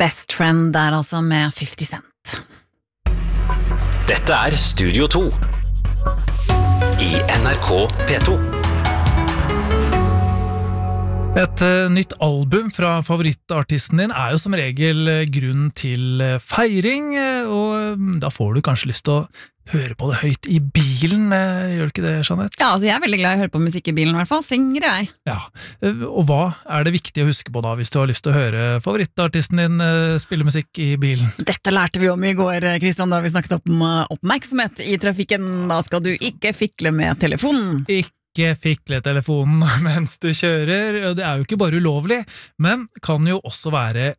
Best Friend der altså med 50 Cent. Dette Studio 2 I NRK P2. Et nytt album fra favorittartisten din jo som regel grunn til feiring, og da får du kanskje lyst til å høre på det høyt I bilen, gjør du ikke det, Jeanette? Ja, altså jeg veldig glad I å høre på musikk I bilen I hvert fall, synger jeg. Ja, og hva det viktig å huske på da, hvis du har lyst til å høre favorittartisten din spille musikk I bilen? Dette lærte vi om I går, Kristian, da vi snakket om oppmerksomhet I trafikken. Da skal du ikke fikle med telefonen. Ikke fikle telefonen mens du kjører, og det jo ikke bare ulovlig, men kan jo også være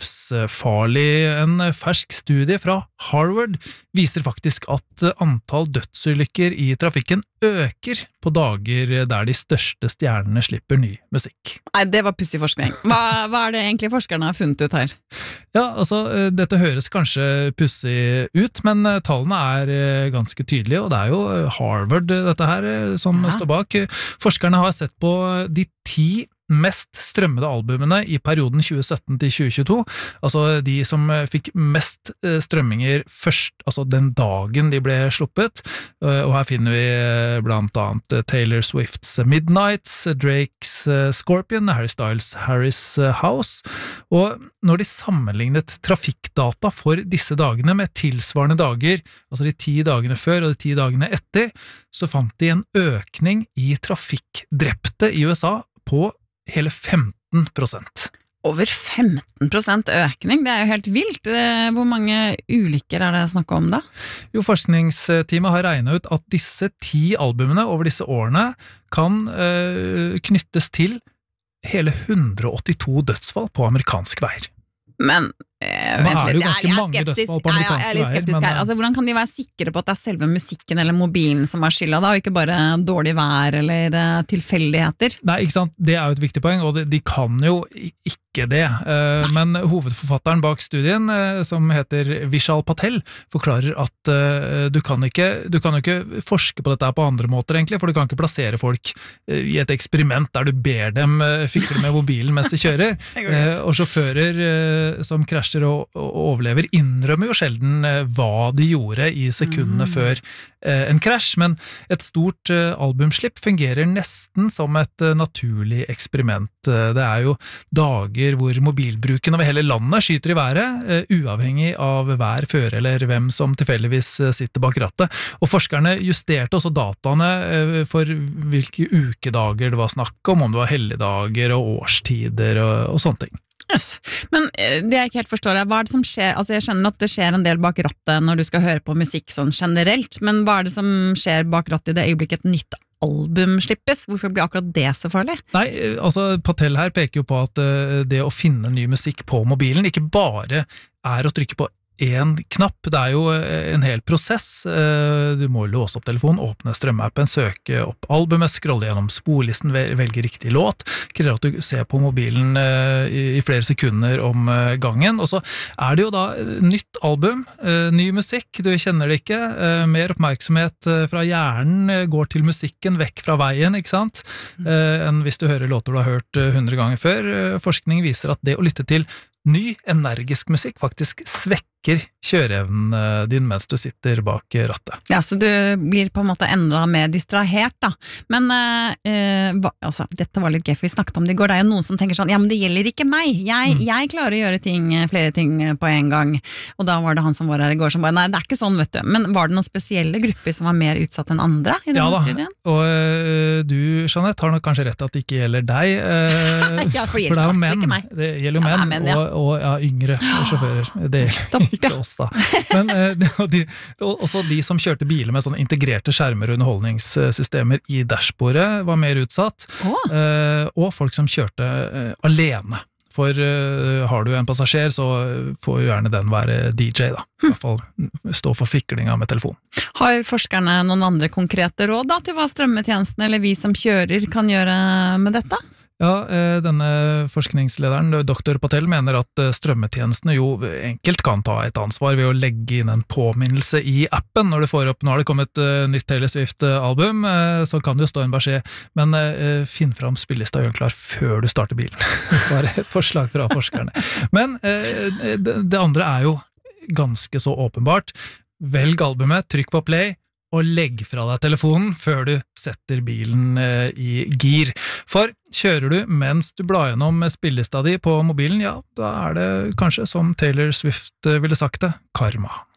livsfarlig. En fersk studie fra Harvard viser faktisk at antall dødsulykker I trafikken øker på dager der de største stjernene slipper ny musikk. Nei, det var pussig forskning. Hva det egentlig forskerne har funnet ut her? Ja, altså, dette høres kanskje pussig ut, men tallene ganske tydelige, og det jo Harvard dette her som står bak. Forskerne har sett på de 10 mest strømmede albumene I perioden 2017 til 2022, altså de som fikk mest strømminger først, altså den dagen de ble sluppet, og her finner vi blant annet Taylor Swift's Midnights, Drake's Scorpion, Harry Styles' Harry's House, og når de sammenlignet trafikkdata for disse dagene med tilsvarende dager, altså de 10 dagene før og de 10 dagene etter, så fant de en økning I trafikkdrepte I USA på hele 15%. Over 15% økning, det jo helt vilt. Hvor mange ulykker det snakk om da? Jo, forskningsteamet har regnet ut at disse 10 albumene over disse årene kan knyttes til hele 182 dødsfall på amerikansk veier. Men vent litt, jeg litt skeptisk her. Altså, hvordan kan de være sikre på at det selve musikken eller mobilen som skylda da, og ikke bare dårlig vær eller tilfeldigheter? Nei, ikke sant? Det jo et viktig poeng, og de kan jo ikke det. Men hovedforfatteren bak studien, som heter Vishal Patel, forklarer at du kan jo ikke forske på dette på andre måter egentlig, for du kan ikke plassere folk I et eksperiment der du ber dem fikle med mobilen mens de kjører. Og sjåfører som krasjer og overlever innrømmer jo sjelden hva de gjorde I sekundene før en krasj, men et stort albumslipp fungerer nesten som et naturlig eksperiment. Det jo dager hvor mobilbruken over hele landet skyter I været, uavhengig av hver fører eller hvem som tilfeldigvis sitter bak rattet. Og forskerne justerte også dataene for hvilke ukedager det var snakk om det var helligdager og årstider og sånne ting. Yes. Men det jeg ikke helt forstår hva det som skjer, altså jeg skjønner at det skjer en del bak rattet når du skal høre på musikk sånn generelt, men hva det som skjer bak rattet I det øyeblikket et nytt album slippes? Hvorfor blir akkurat det så farlig? Nei, altså Patel her peker jo på at det å finne ny musikk på mobilen ikke bare å trykke på en knapp, det jo en hel prosess. Du må låse opp telefonen, åpne strømappen, søke opp albumet, scrolle gjennom sporlisten, velge riktig låt, krever at du ser på mobilen I flere sekunder om gangen, og så det jo da nytt album, ny musikk, du kjenner det ikke, mer oppmerksomhet fra hjernen går til musikken, vekk fra veien, ikke sant? Enn hvis du hører låter du har hørt 100 ganger før. Forskning viser at det å lytte til ny, energisk musikk faktisk svekker kjøreevnen din mens du sitter bak rattet. Ja, så du blir på en måte enda mer distrahert da. Men altså, dette var litt gøy, for vi snakket om det I går. Det jo noen som tenker sånn, ja, men det gjelder ikke meg. Jeg klarer å gjøre flere ting på en gang. Og da var det han som var her I går som bare, nei, det ikke sånn, vet du. Men var det noen spesielle grupper som var mer utsatt enn andre I denne studien? Ja da, og du, Jeanette, har nok kanskje rett at det ikke gjelder deg. Ja, for det jo menn. Det gjelder jo menn, og yngre sjåfører. Det gjelder ikke oss da. Men også de som kjørte biler med sånne integrerte skjermer og underholdningssystemer I dashbordet var mer utsatt. Og folk som kjørte alene. For har du en passasjer, så får jo gjerne den være DJ da. I hvert fall stå for fiklinga med telefon. Har forskerne noen andre konkrete råd da, til hva strømmetjenesten eller vi som kjører kan gjøre med dette? Ja, denne forskningslederen, Dr. Patel, mener at strømmetjenestene jo enkelt kan ta et ansvar ved å legge inn en påminnelse i appen når du får opp, nå har det kommet nytt Taylor Swift-album, så kan det jo stå en beskjed, men finn fram spillelista og gjør den klar før du starter bilen. Bare et forslag fra forskerne. Men det andre er jo ganske så åpenbart. Velg albumet, trykk på play, og legg fra deg telefonen før du setter bilen i gir. For kjører du mens du blar gjennom spillelista di på mobilen, ja, da er det kanskje, som Taylor Swift ville sagt det, karma.